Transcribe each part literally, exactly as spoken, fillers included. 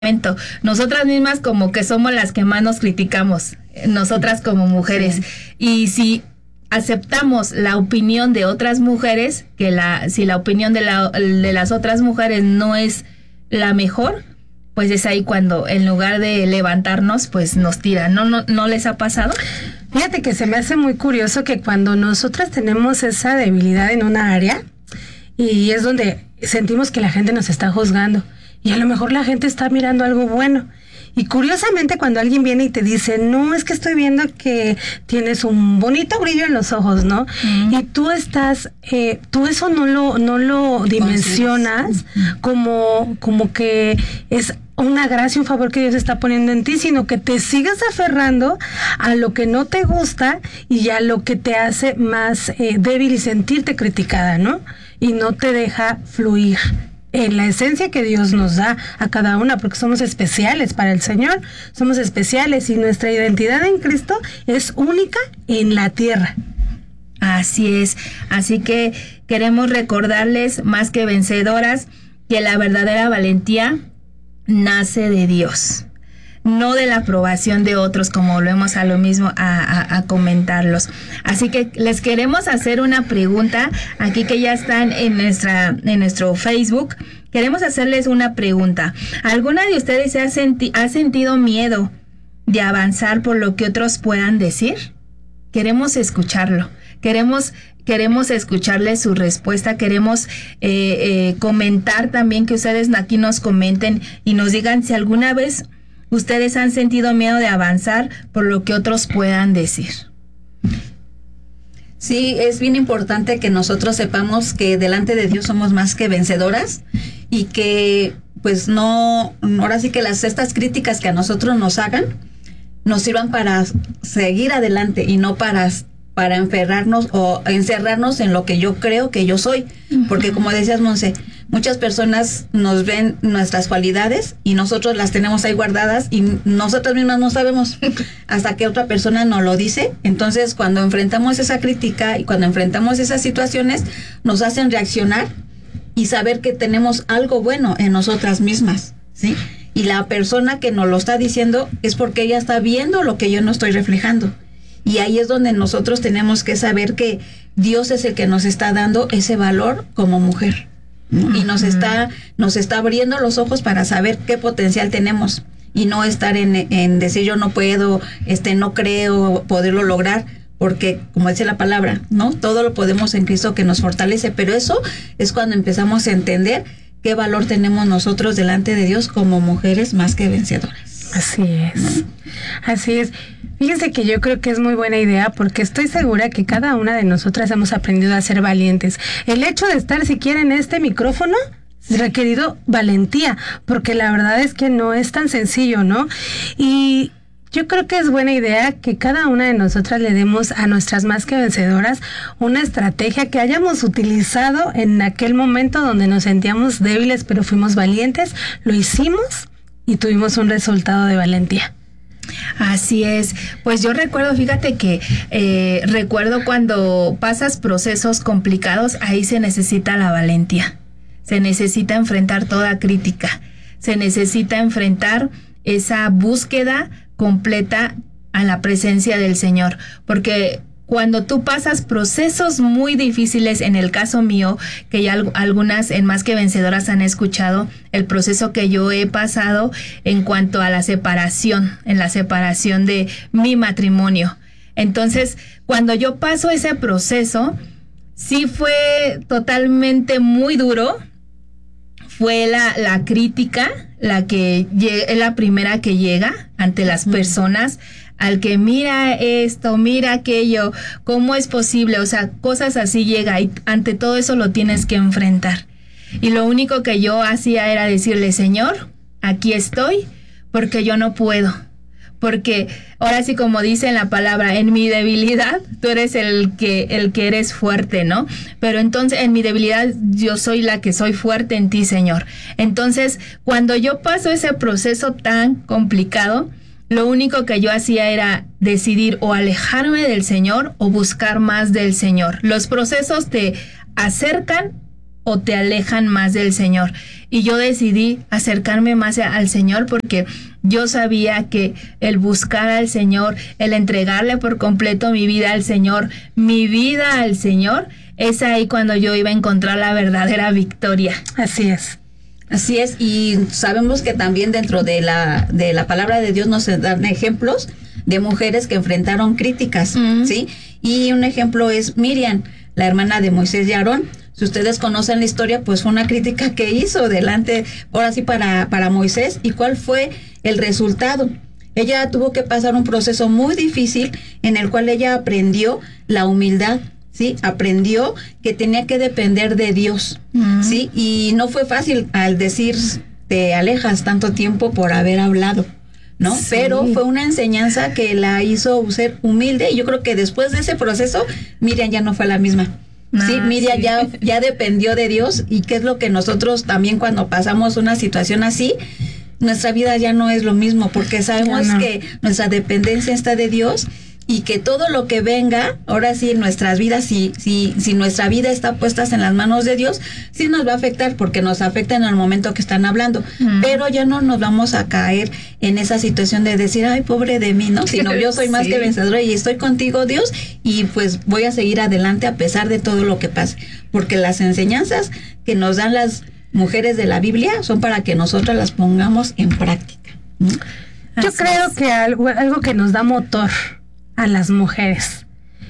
nosotras mismas como que somos las que más nos criticamos, nosotras como mujeres. Sí. Y si aceptamos la opinión de otras mujeres, que la si la opinión de, la, de las otras mujeres no es la mejor, pues es ahí cuando en lugar de levantarnos, pues nos tiran. ¿No, no, no les ha pasado? Fíjate que se me hace muy curioso que cuando nosotras tenemos esa debilidad en una área, y es donde sentimos que la gente nos está juzgando, y a lo mejor la gente está mirando algo bueno. Y curiosamente cuando alguien viene y te dice, no, es que estoy viendo que tienes un bonito brillo en los ojos, ¿no? Uh-huh. Y tú estás, eh, tú eso no lo, no lo dimensionas uh-huh. como, como que es una gracia, un favor que Dios está poniendo en ti, sino que te sigues aferrando a lo que no te gusta y a lo que te hace más eh, débil y sentirte criticada, ¿no? Y no te deja fluir en la esencia que Dios nos da a cada una, porque somos especiales para el Señor, somos especiales y nuestra identidad en Cristo es única en la tierra. Así es, así que queremos recordarles, más que vencedoras, que la verdadera valentía nace de Dios, no de la aprobación de otros, como volvemos a lo mismo a, a, a comentarlos. Así que les queremos hacer una pregunta aquí que ya están en nuestra en nuestro Facebook. Queremos hacerles una pregunta. ¿Alguna de ustedes ha, senti- ha sentido miedo de avanzar por lo que otros puedan decir? Queremos escucharlo. Queremos queremos escucharles su respuesta. Queremos eh, eh, comentar también, que ustedes aquí nos comenten y nos digan si alguna vez ustedes han sentido miedo de avanzar por lo que otros puedan decir. Sí, es bien importante que nosotros sepamos que delante de Dios somos más que vencedoras y que pues no, ahora sí que las estas críticas que a nosotros nos hagan nos sirvan para seguir adelante y no para para enferrarnos o encerrarnos en lo que yo creo que yo soy, porque como decías, Monse, muchas personas nos ven nuestras cualidades y nosotros las tenemos ahí guardadas y nosotras mismas no sabemos hasta que otra persona nos lo dice. Entonces, cuando enfrentamos esa crítica y cuando enfrentamos esas situaciones, nos hacen reaccionar y saber que tenemos algo bueno en nosotras mismas, ¿sí? Y la persona que nos lo está diciendo es porque ella está viendo lo que yo no estoy reflejando. Y ahí es donde nosotros tenemos que saber que Dios es el que nos está dando ese valor como mujer. Uh-huh. Y nos está, nos está abriendo los ojos para saber qué potencial tenemos. Y no estar en, en decir yo no puedo, este no creo poderlo lograr, porque como dice la palabra, ¿no? Todo lo podemos en Cristo que nos fortalece, pero eso es cuando empezamos a entender qué valor tenemos nosotros delante de Dios como mujeres más que vencedoras. Así es, ¿no? Así es. Fíjense que yo creo que es muy buena idea porque estoy segura que cada una de nosotras hemos aprendido a ser valientes. El hecho de estar siquiera en este micrófono ha requerido valentía, porque la verdad es que no es tan sencillo, ¿no? Y yo creo que es buena idea que cada una de nosotras le demos a nuestras más que vencedoras una estrategia que hayamos utilizado en aquel momento donde nos sentíamos débiles, pero fuimos valientes, lo hicimos y tuvimos un resultado de valentía. Así es, pues yo recuerdo, fíjate que eh, recuerdo cuando pasas procesos complicados, ahí se necesita la valentía, se necesita enfrentar toda crítica, se necesita enfrentar esa búsqueda completa a la presencia del Señor, porque cuando tú pasas procesos muy difíciles, en el caso mío, que ya algunas en Más que Vencedoras han escuchado el proceso que yo he pasado en cuanto a la separación, en la separación de mi matrimonio. Entonces, cuando yo paso ese proceso, sí fue totalmente muy duro. Fue la, la crítica, la que es la primera que llega ante las personas, al que mira esto, mira aquello, ¿cómo es posible? O sea, cosas así llega y ante todo eso lo tienes que enfrentar. Y lo único que yo hacía era decirle, Señor, aquí estoy, porque yo no puedo. Porque ahora sí, como dice en la palabra, en mi debilidad, tú eres el que, el que eres fuerte, ¿no? Pero entonces, en mi debilidad, yo soy la que soy fuerte en ti, Señor. Entonces, cuando yo paso ese proceso tan complicado, lo único que yo hacía era decidir o alejarme del Señor o buscar más del Señor. Los procesos te acercan o te alejan más del Señor. Y yo decidí acercarme más al Señor porque yo sabía que el buscar al Señor, el entregarle por completo mi vida al Señor, mi vida al Señor, es ahí cuando yo iba a encontrar la verdadera victoria. Así es. Así es, y sabemos que también dentro de la, de la palabra de Dios nos dan ejemplos de mujeres que enfrentaron críticas, uh-huh. ¿sí? Y un ejemplo es Miriam, la hermana de Moisés y Aarón. Si ustedes conocen la historia, pues fue una crítica que hizo delante, ahora sí, para, para Moisés. ¿Y cuál fue el resultado? Ella tuvo que pasar un proceso muy difícil en el cual ella aprendió la humildad, ¿sí? Aprendió que tenía que depender de Dios, uh-huh. ¿sí? Y no fue fácil al decir, te alejas tanto tiempo por haber hablado, ¿no? Sí. Pero fue una enseñanza que la hizo ser humilde, y yo creo que después de ese proceso, Miriam ya no fue la misma. Ah, sí, Miriam sí. ya ya dependió de Dios, y qué es lo que nosotros también cuando pasamos una situación así, nuestra vida ya no es lo mismo, porque sabemos no. que nuestra dependencia está de Dios, y que todo lo que venga, ahora sí, en nuestras vidas, si, si, si nuestra vida está puesta en las manos de Dios, sí nos va a afectar, porque nos afecta en el momento que están hablando, mm. pero ya no nos vamos a caer en esa situación de decir, ay, pobre de mí, ¿no? Sino yo soy más sí. que vencedora y estoy contigo, Dios, y pues voy a seguir adelante a pesar de todo lo que pase, porque las enseñanzas que nos dan las mujeres de la Biblia son para que nosotras las pongamos en práctica, ¿no? Yo Así creo es. que algo, algo que nos da motor a las mujeres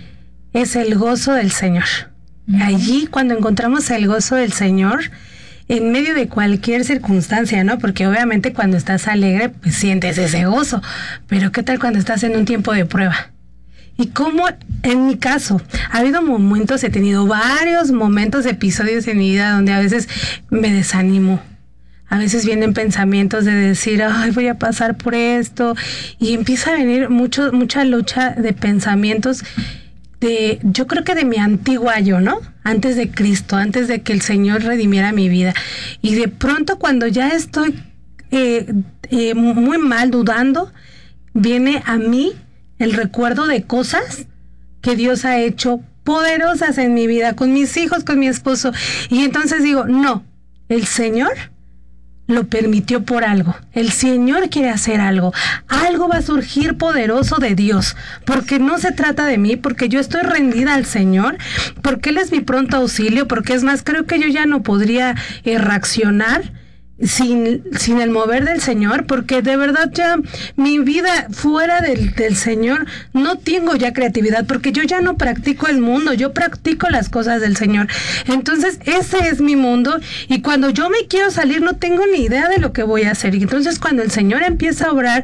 es el gozo del Señor. Uh-huh. Allí, cuando encontramos el gozo del Señor en medio de cualquier circunstancia, ¿no? Porque obviamente cuando estás alegre, pues sientes ese gozo, pero ¿qué tal cuando estás en un tiempo de prueba? Y como en mi caso, ha habido momentos, he tenido varios momentos, episodios en mi vida donde a veces me desanimo. A veces vienen pensamientos de decir, ay, voy a pasar por esto. Y empieza a venir mucho, mucha lucha de pensamientos de, yo creo que de mi antigua yo, ¿no? Antes de Cristo, antes de que el Señor redimiera mi vida. Y de pronto cuando ya estoy eh, eh, muy mal, dudando, viene a mí el recuerdo de cosas que Dios ha hecho poderosas en mi vida, con mis hijos, con mi esposo. Y entonces digo, no, el Señor lo permitió por algo. El Señor quiere hacer algo. Algo va a surgir poderoso de Dios, porque no se trata de mí, porque yo estoy rendida al Señor, porque Él es mi pronto auxilio, porque es más, creo que yo ya no podría eh, reaccionar sin, sin el mover del Señor, porque de verdad ya mi vida fuera del, del Señor no tengo ya creatividad, porque yo ya no practico el mundo, yo practico las cosas del Señor. Entonces ese es mi mundo, y cuando yo me quiero salir no tengo ni idea de lo que voy a hacer. Y entonces cuando el Señor empieza a obrar,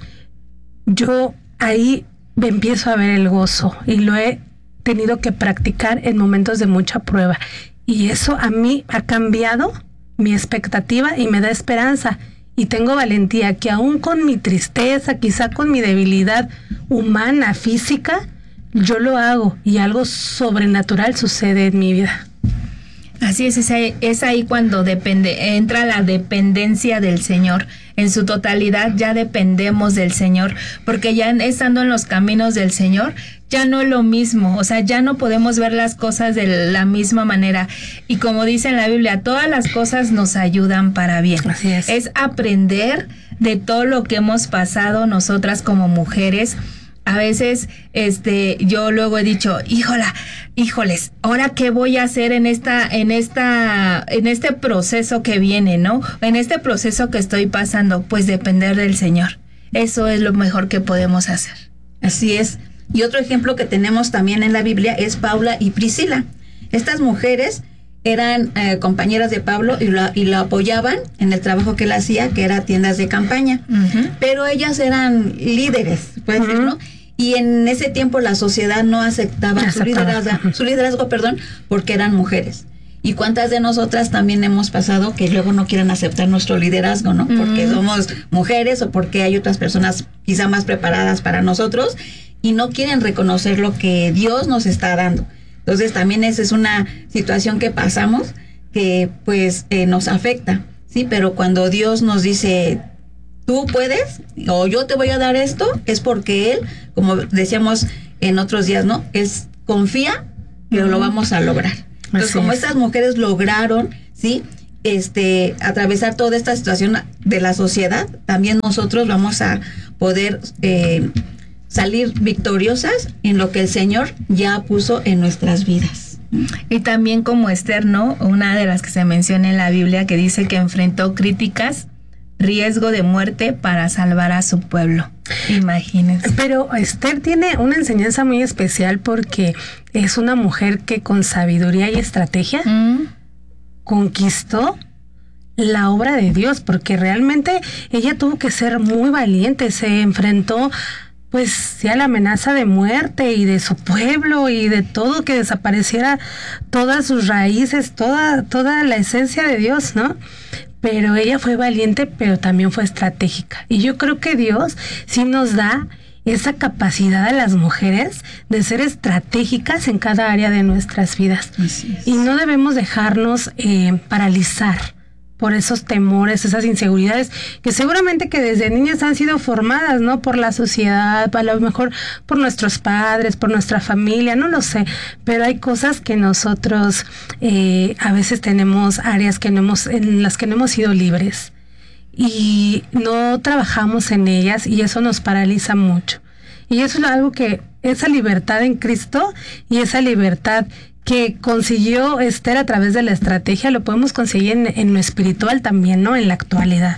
yo ahí me empiezo a ver el gozo, y lo he tenido que practicar en momentos de mucha prueba, y eso a mí ha cambiado mi expectativa y me da esperanza, y tengo valentía que aún con mi tristeza, quizá con mi debilidad humana, física, yo lo hago y algo sobrenatural sucede en mi vida. Así es, es ahí, es ahí cuando depende, entra la dependencia del Señor. En su totalidad ya dependemos del Señor, porque ya estando en los caminos del Señor, ya no es lo mismo, o sea, ya no podemos ver las cosas de la misma manera. Y como dice en la Biblia, todas las cosas nos ayudan para bien. Así es. Es aprender de todo lo que hemos pasado nosotras como mujeres. A veces, este, yo luego he dicho, híjola, híjoles, ¿ahora qué voy a hacer en esta, en esta, en este proceso que viene, ¿no? En este proceso que estoy pasando, pues depender del Señor. Eso es lo mejor que podemos hacer. Así es. Y otro ejemplo que tenemos también en la Biblia es Paula y Priscila. Estas mujeres eran eh, compañeras de Pablo y lo, y lo apoyaban en el trabajo que él hacía, que era tiendas de campaña. Uh-huh. Pero ellas eran líderes, puedes uh-huh. decir, ¿no? Y en ese tiempo la sociedad no aceptaba su liderazgo, su liderazgo, perdón, porque eran mujeres. ¿Y cuántas de nosotras también hemos pasado que luego no quieren aceptar nuestro liderazgo, ¿no? Uh-huh. Porque somos mujeres o porque hay otras personas quizá más preparadas para nosotros y no quieren reconocer lo que Dios nos está dando. Entonces también esa es una situación que pasamos que pues eh, nos afecta, ¿sí? Pero cuando Dios nos dice, tú puedes o yo te voy a dar esto, es porque Él, como decíamos en otros días, ¿no? Es confía que uh-huh. lo vamos a lograr. Entonces, Así como es. estas mujeres lograron, ¿sí?, este, atravesar toda esta situación de la sociedad, también nosotros vamos a poder eh, salir victoriosas en lo que el Señor ya puso en nuestras vidas. Y también como Esther, ¿no? Una de las que se menciona en la Biblia, que dice que enfrentó críticas, riesgo de muerte para salvar a su pueblo. Imagínense. Pero Esther tiene una enseñanza muy especial porque es una mujer que con sabiduría y estrategia Mm. conquistó la obra de Dios, porque realmente ella tuvo que ser muy valiente, se enfrentó pues sí a la amenaza de muerte y de su pueblo y de todo, que desapareciera todas sus raíces, toda, toda la esencia de Dios, ¿no? Pero ella fue valiente, pero también fue estratégica. Y yo creo que Dios sí nos da esa capacidad a las mujeres de ser estratégicas en cada área de nuestras vidas. Así es. Y no debemos dejarnos eh, paralizar por esos temores, esas inseguridades, que seguramente que desde niñas han sido formadas, ¿no? Por la sociedad, a lo mejor por nuestros padres, por nuestra familia, no lo sé, pero hay cosas que nosotros eh, a veces tenemos áreas que no hemos, en las que no hemos sido libres y no trabajamos en ellas y eso nos paraliza mucho. Y eso es algo que, esa libertad en Cristo y esa libertad que consiguió Esther a través de la estrategia, lo podemos conseguir en, en lo espiritual también, ¿no? En la actualidad.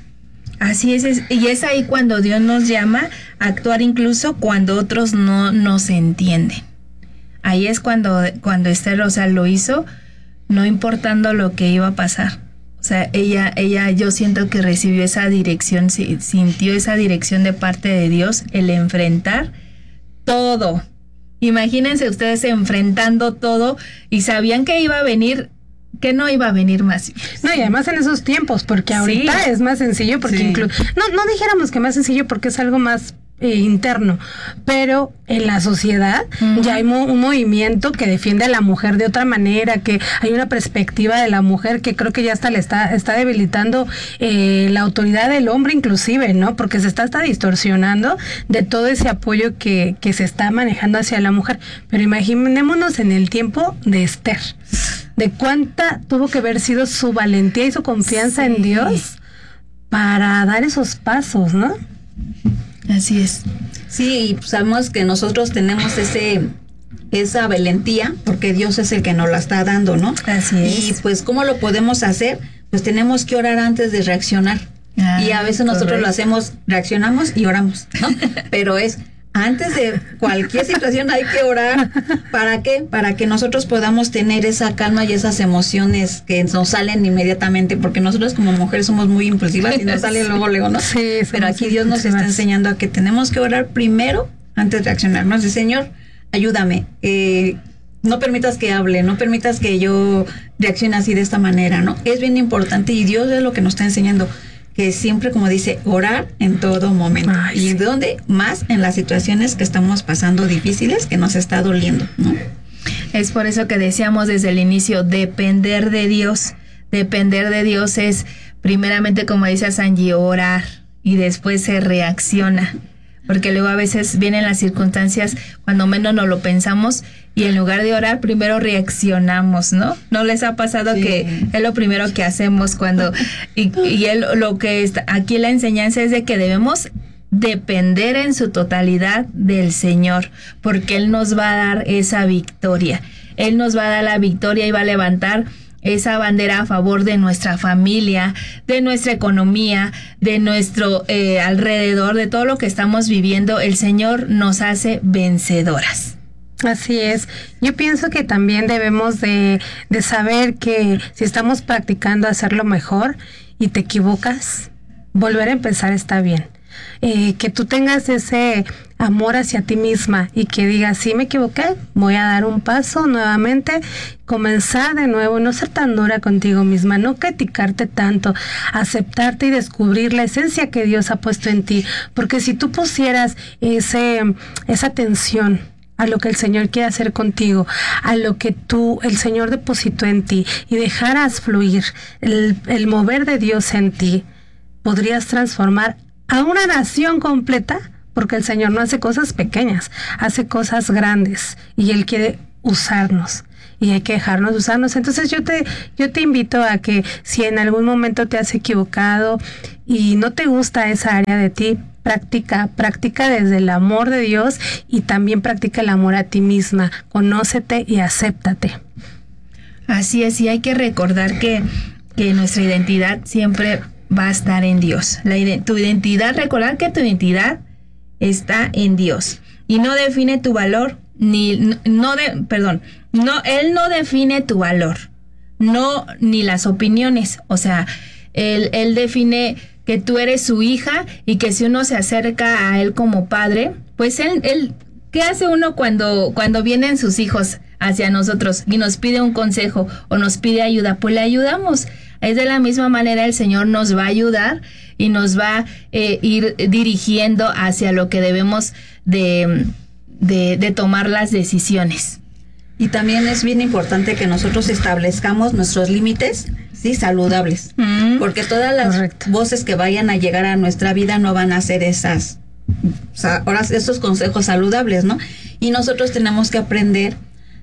Así es, es, y es ahí cuando Dios nos llama a actuar incluso cuando otros no nos entienden. Ahí es cuando, cuando Esther, o sea, lo hizo, no importando lo que iba a pasar. O sea, ella, ella, yo siento que recibió esa dirección, sintió esa dirección de parte de Dios, el enfrentar todo. Imagínense ustedes enfrentando todo y sabían que iba a venir, que no iba a venir más. No, y además en esos tiempos, porque ahorita Sí. es más sencillo, porque Sí. incluso, no, no dijéramos que más sencillo porque es algo más eh, interno, pero en la sociedad Uh-huh. ya hay mo- un movimiento que defiende a la mujer de otra manera, que hay una perspectiva de la mujer que creo que ya hasta le está, está debilitando eh, la autoridad del hombre inclusive, ¿no? Porque se está hasta distorsionando de todo ese apoyo que, que se está manejando hacia la mujer. Pero imaginémonos en el tiempo de Esther, de cuánta tuvo que haber sido su valentía y su confianza Sí. en Dios para dar esos pasos, ¿no? Así es. Sí, y pues sabemos que nosotros tenemos ese esa valentía porque Dios es el que nos la está dando, ¿no? Así es. Y pues ¿cómo lo podemos hacer? Pues tenemos que orar antes de reaccionar. Ah, y a veces nosotros correcto. lo hacemos, reaccionamos y oramos, ¿no? Pero es antes de cualquier situación hay que orar. ¿Para qué? Para que nosotros podamos tener esa calma y esas emociones que nos salen inmediatamente, porque nosotros como mujeres somos muy impulsivas y nos sale luego, luego, ¿no? Sí, Pero somos aquí Dios nos está impulsivas. enseñando a que tenemos que orar primero antes de reaccionar. Nos dice, Señor, ayúdame. Eh, no permitas que hable, no permitas que yo reaccione así de esta manera, ¿no? Es bien importante y Dios es lo que nos está enseñando, que siempre, como dice, orar en todo momento. Ay, y sí. donde más en las situaciones que estamos pasando difíciles, que nos está doliendo, ¿no? Es por eso que decíamos desde el inicio, depender de Dios. Depender de Dios es, primeramente, como dice Sanji, orar y después se reacciona. Porque luego a veces vienen las circunstancias cuando menos no lo pensamos y en lugar de orar, primero reaccionamos, ¿no? ¿No les ha pasado Sí. que es lo primero que hacemos cuando... Y, y él, lo que está, aquí la enseñanza es de que debemos depender en su totalidad del Señor, porque Él nos va a dar esa victoria. Él nos va a dar la victoria y va a levantar esa bandera a favor de nuestra familia, de nuestra economía, de nuestro eh, alrededor, de todo lo que estamos viviendo. El Señor nos hace vencedoras. Así es. Yo pienso que también debemos de, de saber que si estamos practicando hacerlo mejor y te equivocas, volver a empezar está bien. Eh, que tú tengas ese amor hacia ti misma y que digas, sí me equivoqué, voy a dar un paso nuevamente, comenzar de nuevo, no ser tan dura contigo misma, no criticarte tanto, aceptarte y descubrir la esencia que Dios ha puesto en ti, porque si tú pusieras ese, esa atención a lo que el Señor quiere hacer contigo, a lo que tú, el Señor depositó en ti y dejaras fluir el, el mover de Dios en ti, podrías transformar a una nación completa, porque el Señor no hace cosas pequeñas, hace cosas grandes y Él quiere usarnos. y hay que dejarnos usarnos. Entonces yo te, yo te invito a que si en algún momento te has equivocado y no te gusta esa área de ti, practica, practica desde el amor de Dios y también practica el amor a ti misma. Conócete y acéptate. Así es, y hay que recordar que, que nuestra identidad siempre va a estar en Dios. La, tu identidad, recordar que tu identidad está en Dios y no define tu valor, ni, no de, perdón, no, Él no define tu valor, no, ni las opiniones, o sea, Él, él define que tú eres su hija y que si uno se acerca a Él como padre, pues Él, él ¿qué hace uno cuando, cuando vienen sus hijos hacia nosotros y nos pide un consejo o nos pide ayuda? Pues le ayudamos. Es de la misma manera el Señor nos va a ayudar y nos va a eh, ir dirigiendo hacia lo que debemos de, de, de tomar las decisiones. Y también es bien importante que nosotros establezcamos nuestros límites, sí, saludables, mm. porque todas las Correcto. voces que vayan a llegar a nuestra vida no van a ser esas, o sea, ahora esos consejos saludables, ¿no? Y nosotros tenemos que aprender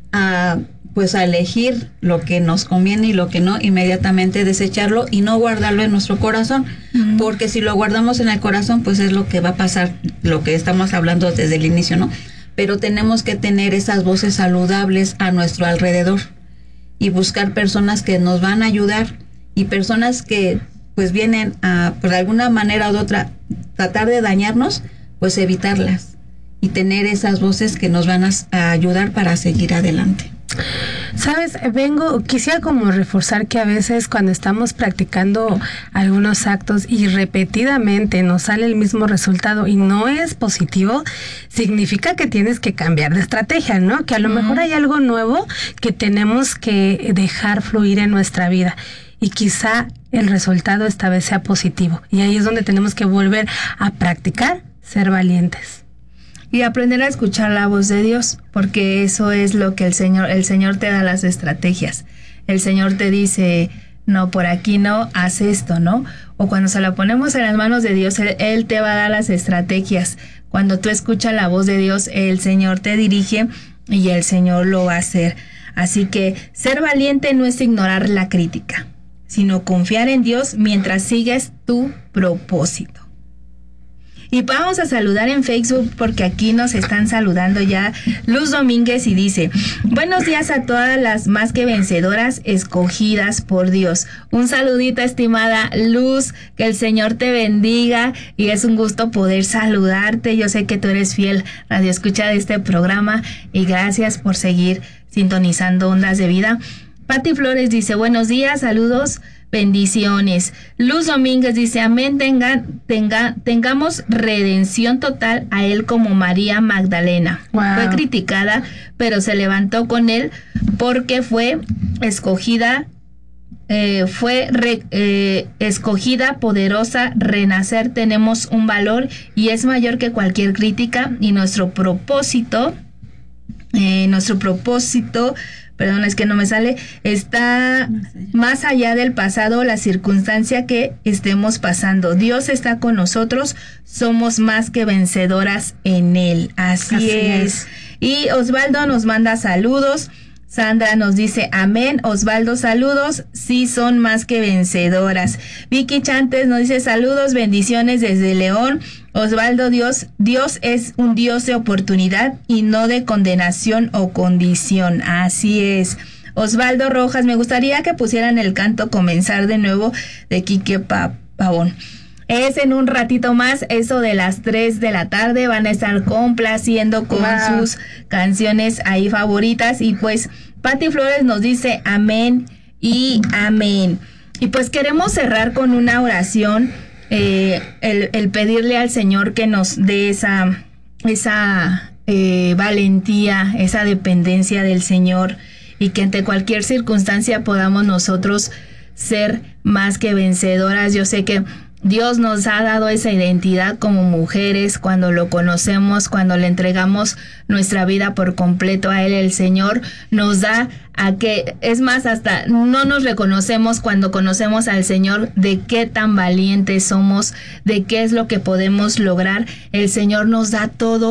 a, pues, a elegir lo que nos conviene y lo que no, inmediatamente desecharlo y no guardarlo en nuestro corazón, mm. porque si lo guardamos en el corazón, pues es lo que va a pasar, lo que estamos hablando desde el inicio, ¿no? Pero tenemos que tener esas voces saludables a nuestro alrededor y buscar personas que nos van a ayudar y personas que pues vienen a, por alguna manera u otra, tratar de dañarnos, pues evitarlas y tener esas voces que nos van a, a ayudar para seguir adelante. Sabes, vengo, quisiera como reforzar que a veces cuando estamos practicando algunos actos y repetidamente nos sale el mismo resultado y no es positivo, significa que tienes que cambiar de estrategia, ¿no? Que a lo uh-huh. mejor hay algo nuevo que tenemos que dejar fluir en nuestra vida y quizá el resultado esta vez sea positivo. Y ahí es donde tenemos que volver a practicar, ser valientes. Y aprender a escuchar la voz de Dios, porque eso es lo que el Señor, el Señor te da las estrategias. El Señor te dice, no, por aquí no, haz esto, ¿no? O cuando se la ponemos en las manos de Dios, Él, Él te va a dar las estrategias. Cuando tú escuchas la voz de Dios, el Señor te dirige y el Señor lo va a hacer. Así que ser valiente no es ignorar la crítica, sino confiar en Dios mientras sigues tu propósito. Y vamos a saludar en Facebook porque aquí nos están saludando ya Luz Domínguez y dice, buenos días a todas las más que vencedoras escogidas por Dios. Un saludito, estimada Luz, que el Señor te bendiga y es un gusto poder saludarte. Yo sé que tú eres fiel radioescucha de este programa y gracias por seguir sintonizando Ondas de Vida. Pati Flores dice, buenos días, saludos. Bendiciones. Luz Domínguez dice, amén, tengan, tenga, tengamos redención total a él como María Magdalena. Wow. Fue criticada, pero se levantó con él porque fue escogida, eh, fue re, eh, escogida, poderosa, renacer. Tenemos un valor y es mayor que cualquier crítica y nuestro propósito, eh, nuestro propósito Perdón, es que no me sale, está más allá del pasado, la circunstancia que estemos pasando. Dios está con nosotros, somos más que vencedoras en Él. Así, Así es. es. Y Osvaldo nos manda saludos. Sandra nos dice, amén. Osvaldo, saludos. Sí, son más que vencedoras. Vicky Chantes nos dice, saludos, bendiciones desde León. Osvaldo, Dios, Dios es un Dios de oportunidad y no de condenación o condición. Así es. Osvaldo Rojas, me gustaría que pusieran el canto Comenzar de Nuevo de Quique Pavón. Es en un ratito más, eso de las tres de la tarde, van a estar complaciendo con wow. sus canciones ahí favoritas. Y pues Pati Flores nos dice amén y amén. Y pues queremos cerrar con una oración, eh, el, el pedirle al Señor que nos dé esa, esa eh, valentía, esa dependencia del Señor y que ante cualquier circunstancia podamos nosotros ser más que vencedoras. Yo sé que Dios nos ha dado esa identidad como mujeres cuando lo conocemos, cuando le entregamos nuestra vida por completo a Él. El Señor nos da a que, es más, hasta no nos reconocemos cuando conocemos al Señor de qué tan valientes somos, de qué es lo que podemos lograr. El Señor nos da todo,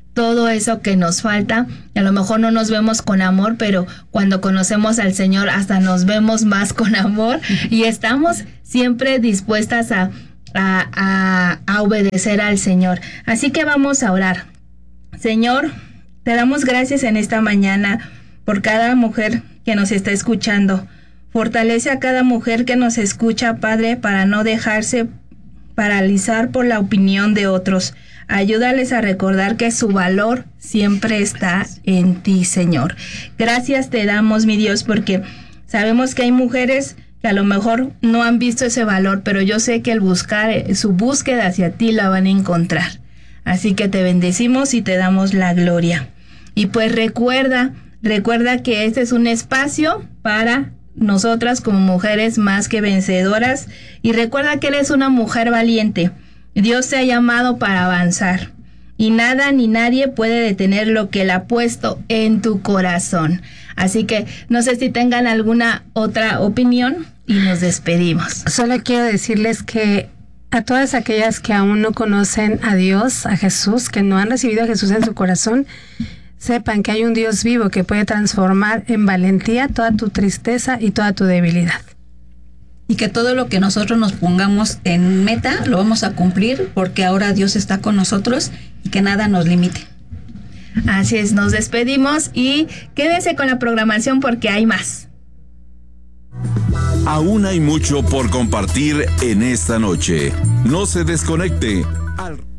todo eso que nos falta. A lo mejor no nos vemos con amor, pero cuando conocemos al Señor hasta nos vemos más con amor y estamos siempre dispuestas a, a, a, a obedecer al Señor. Así que vamos a orar. Señor, te damos gracias en esta mañana por cada mujer que nos está escuchando. Fortalece a cada mujer que nos escucha, Padre, para no dejarse paralizar por la opinión de otros. Ayúdales a recordar que su valor siempre está en ti, Señor. Gracias te damos, mi Dios, porque sabemos que hay mujeres que a lo mejor no han visto ese valor, pero yo sé que el buscar, su búsqueda hacia ti la van a encontrar. Así que te bendecimos y te damos la gloria. Y pues recuerda, recuerda que este es un espacio para nosotras como mujeres más que vencedoras, y recuerda que eres una mujer valiente. Dios te ha llamado para avanzar y nada ni nadie puede detener lo que Él ha puesto en tu corazón. Así que no sé si tengan alguna otra opinión y nos despedimos. Solo quiero decirles que a todas aquellas que aún no conocen a Dios, a Jesús, que no han recibido a Jesús en su corazón, sepan que hay un Dios vivo que puede transformar en valentía toda tu tristeza y toda tu debilidad. Y que todo lo que nosotros nos pongamos en meta lo vamos a cumplir, porque ahora Dios está con nosotros y que nada nos limite. Así es, nos despedimos y quédense con la programación porque hay más. Aún hay mucho por compartir en esta noche. No se desconecte. Al